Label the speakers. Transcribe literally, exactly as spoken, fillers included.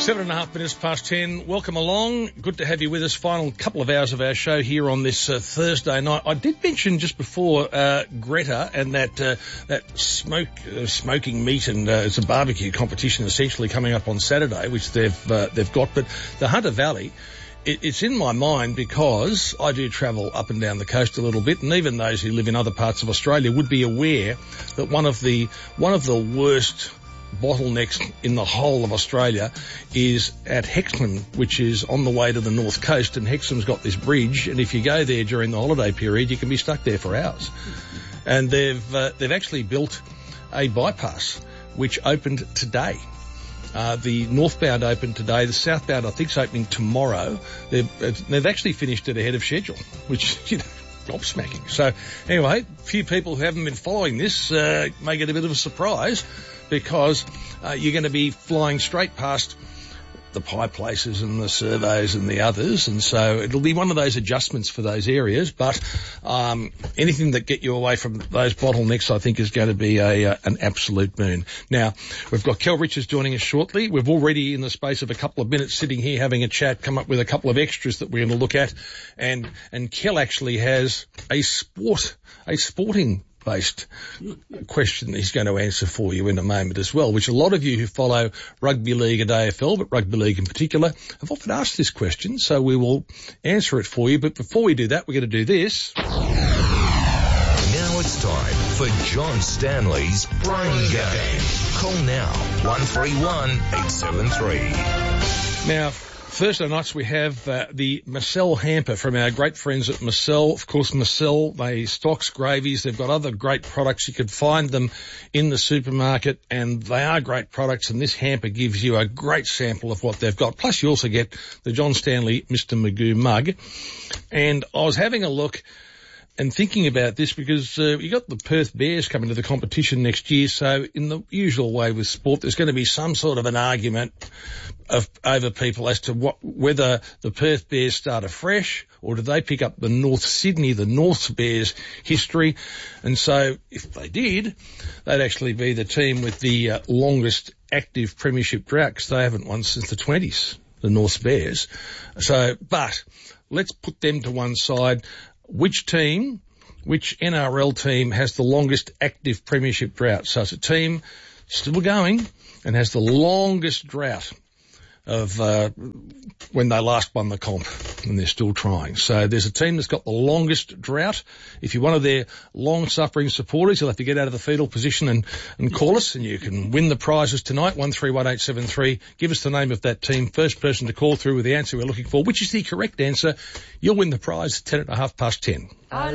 Speaker 1: Seven and a half minutes past ten. Welcome along. Good to have you with us. Final couple of hours of our show here on this uh, Thursday night. I did mention just before uh, Greta and that uh, that smoke uh, smoking meat and uh, it's a barbecue competition essentially coming up on Saturday, which they've uh, they've got. But the Hunter Valley, it, it's in my mind because I do travel up and down the coast a little bit, and even those who live in other parts of Australia would be aware that one of the one of the worst bottlenecks in the whole of Australia is at Hexham, which is on the way to the north coast, and Hexham's got this bridge, and if you go there during the holiday period, you can be stuck there for hours. And they've uh, they've actually built a bypass which opened today. Uh, the northbound opened today. The southbound, I think, is opening tomorrow. They've, they've actually finished it ahead of schedule, which, you know, gobsmacking. So anyway, a few people who haven't been following this uh, may get a bit of a surprise, because uh, you're going to be flying straight past the pie places and the surveys and the others, and so it'll be one of those adjustments for those areas. But um, anything that get you away from those bottlenecks, I think, is going to be a uh, an absolute boon. Now, we've got Kel Richards joining us shortly. We've already, in the space of a couple of minutes, sitting here having a chat, come up with a couple of extras that we're going to look at, and and Kel actually has a sport, a sporting based question he's going to answer for you in a moment as well, which a lot of you who follow rugby league and A F L, but rugby league in particular, have often asked this question, so we will answer it for you. But before we do that, we're going to do this.
Speaker 2: Now it's time for John Stanley's Brain Game. Call now, one three one, eight seven three.
Speaker 1: Now, Thursday nights we have uh, the Marcel hamper from our great friends at Marcel. Of course, Marcel, they stocks gravies. They've got other great products. You can find them in the supermarket, and they are great products, and this hamper gives you a great sample of what they've got. Plus, you also get the John Stanley Mister Magoo mug. And I was having a look and thinking about this because uh, you got the Perth Bears coming to the competition next year, so in the usual way with sport, there's going to be some sort of an argument of over people as to what whether the Perth Bears start afresh or do they pick up the North Sydney, the North Bears history. And so if they did, they'd actually be the team with the uh, longest active premiership drought, because they haven't won since the twenties, the North Bears. So, but let's put them to one side. Which team, which N R L team has the longest active premiership drought? So it's a team still going and has the longest drought of uh, when they last won the comp, and they're still trying. So there's a team that's got the longest drought. If you're one of their long-suffering supporters, you'll have to get out of the fetal position and, and call us, and you can win the prizes tonight, one three one eight seven three. Give us the name of that team. First person to call through with the answer we're looking for, which is the correct answer, you'll win the prize at ten at half past ten.